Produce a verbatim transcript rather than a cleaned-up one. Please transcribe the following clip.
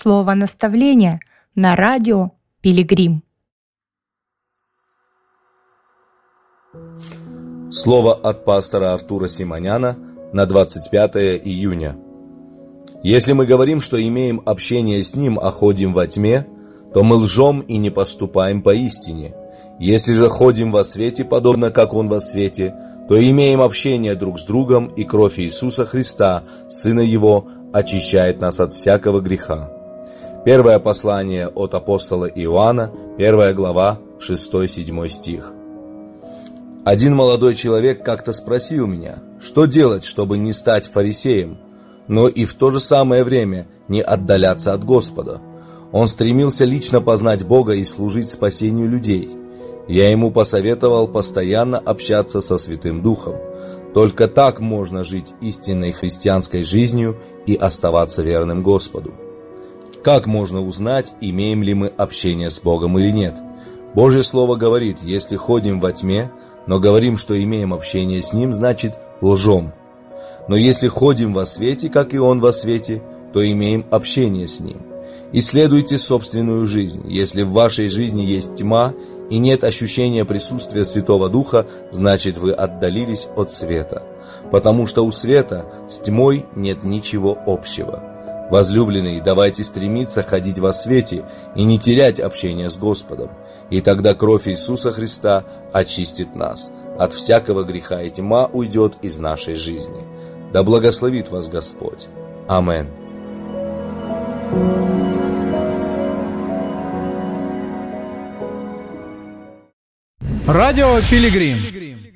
Слово наставления на радио «Пилигрим». Слово от пастора Артура Симоняна на двадцать пятое июня. Если мы говорим, что имеем общение с Ним, а ходим во тьме, то мы лжем и не поступаем по истине. Если же ходим во свете, подобно как Он во свете, то имеем общение друг с другом, и кровь Иисуса Христа, Сына Его, очищает нас от всякого греха. Первое послание от апостола Иоанна, первая глава, шестой-седьмой стих. Один молодой человек как-то спросил меня, что делать, чтобы не стать фарисеем, но и в то же самое время не отдаляться от Господа. Он стремился лично познать Бога и служить спасению людей. Я ему посоветовал постоянно общаться со Святым Духом. Только так можно жить истинной христианской жизнью и оставаться верным Господу. Как можно узнать, имеем ли мы общение с Богом или нет? Божье Слово говорит, если ходим во тьме, но говорим, что имеем общение с Ним, значит лжем. Но если ходим во свете, как и Он во свете, то имеем общение с Ним. Исследуйте собственную жизнь. Если в вашей жизни есть тьма и нет ощущения присутствия Святого Духа, значит вы отдалились от света. Потому что у света с тьмой нет ничего общего. Возлюбленные, давайте стремиться ходить во свете и не терять общение с Господом. И тогда кровь Иисуса Христа очистит нас. От всякого греха и тьма уйдет из нашей жизни. Да благословит вас Господь. Аминь. Радио Пилигрим.